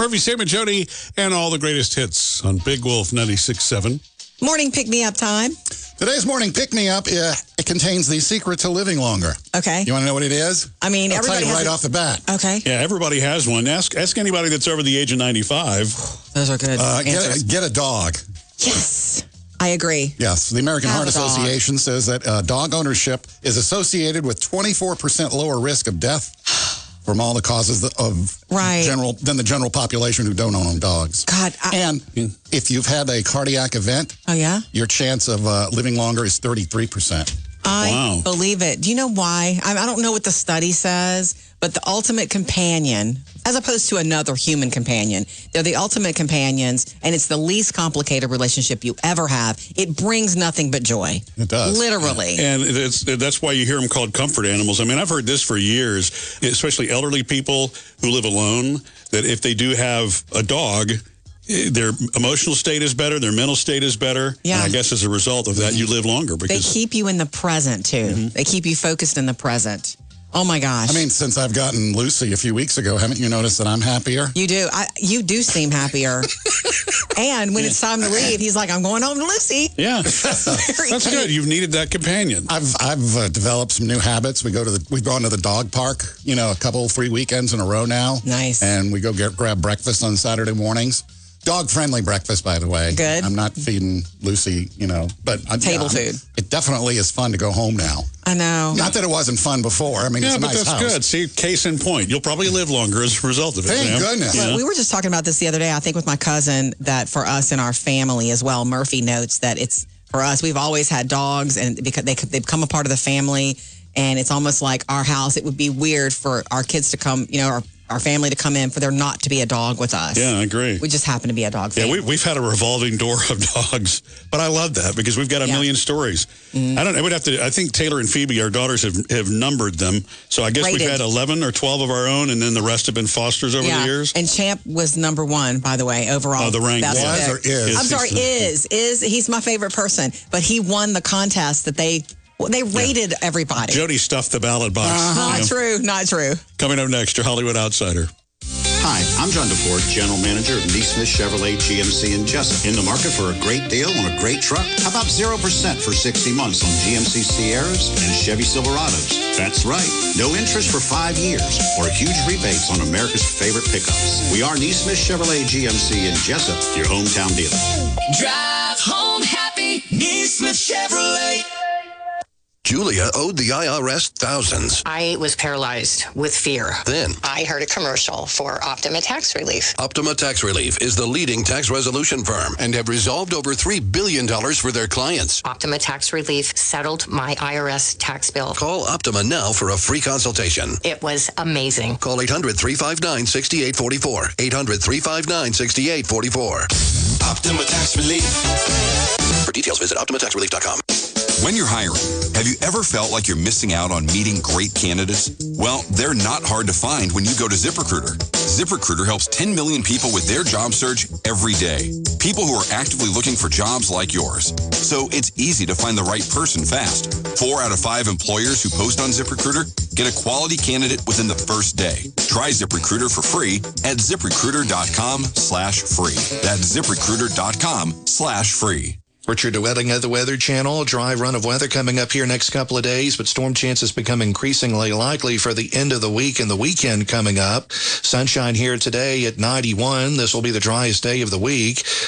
Murphy, Sam, and Jody, and all the greatest hits on Big Wolf 96.7. Morning pick-me-up time. Today's morning pick-me-up, it contains the secret to living longer. Okay. You want to know what it is? I mean, I'll tell everybody you has right off the bat. Okay. Yeah, everybody has one. Ask anybody that's over the age of 95. Those are good answers. Get a dog. Yes. I agree. Yes, the American Heart Have a dog. Association says that dog ownership is associated with 24% lower risk of death from all the causes of than the general population who don't own dogs. God. And if you've had a cardiac event, your chance of living longer is 33%. I believe it. Do you know why? I don't know what the study says, but the ultimate companion, as opposed to another human companion, they're the ultimate companions, and it's the least complicated relationship you ever have. It brings nothing but joy. It does. Literally. And that's why you hear them called comfort animals. I mean, I've heard this for years, especially elderly people who live alone, that if they do have a dog, their emotional state is better, their mental state is better. Yeah. And I guess as a result of that, you live longer. Because They keep you in the present, too. They keep you focused in the present. Oh, my gosh. I mean, since I've gotten Lucy a few weeks ago, haven't you noticed that I'm happier? You do. You do seem happier. And when it's time to leave, he's like, I'm going home to Lucy. Yeah. That's good. You've needed that companion. I've developed some new habits. We've gone to the dog park, a couple, 3 weekends in a row now. Nice. And we go grab breakfast on Saturday mornings. Dog-friendly breakfast, by the way. Good. I'm not feeding Lucy, but... Table food. It definitely is fun to go home now. I know. Not that it wasn't fun before. I mean, it's a nice house. Good. See, case in point. You'll probably live longer as a result of it. Thank goodness. Well, we were just talking about this the other day, I think, with my cousin, that for us and our family as well, Murphy notes that it's, for us, we've always had dogs, and because they've become a part of the family, and it's almost like our house. It would be weird for our kids to come, our family to come in for there not to be a dog with us. Yeah, I agree. We just happen to be a dog family. Yeah, we've had a revolving door of dogs, but I love that because we've got a million stories. I think Taylor and Phoebe, our daughters, have numbered them. So I guess we've had 11 or 12 of our own, and then the rest have been fosters over the years. And Champ was number one, by the way, overall. Oh, the rank was or is? I'm sorry, is. He's my favorite person, but he won the contest that they rated everybody. Jody stuffed the ballot box. Not true. Coming up next, your Hollywood Outsider. Hi, I'm John DeFord, General Manager of Neesmith Chevrolet GMC in Jessup. In the market for a great deal on a great truck? How about 0% for 60 months on GMC Sierras and Chevy Silverados? That's right. No interest for 5 years or huge rebates on America's favorite pickups. We are Neesmith Chevrolet GMC in Jessup, your hometown dealer. Drive home happy, Neesmith Chevrolet. Julia owed the IRS thousands. I was paralyzed with fear. Then I heard a commercial for Optima Tax Relief. Optima Tax Relief is the leading tax resolution firm and have resolved over $3 billion for their clients. Optima Tax Relief settled my IRS tax bill. Call Optima now for a free consultation. It was amazing. Call 800-359-6844. 800-359-6844. Optima Tax Relief. For details, visit OptimaTaxRelief.com. When you're hiring, have you ever felt like you're missing out on meeting great candidates? Well, they're not hard to find when you go to ZipRecruiter. ZipRecruiter helps 10 million people with their job search every day. People who are actively looking for jobs like yours. So it's easy to find the right person fast. 4 out of 5 employers who post on ZipRecruiter get a quality candidate within the first day. Try ZipRecruiter for free at ZipRecruiter.com/free. That's ZipRecruiter.com/free. Richard DeWetting of the Weather Channel. A dry run of weather coming up here next couple of days, but storm chances become increasingly likely for the end of the week and the weekend coming up. Sunshine here today at 91. This will be the driest day of the week.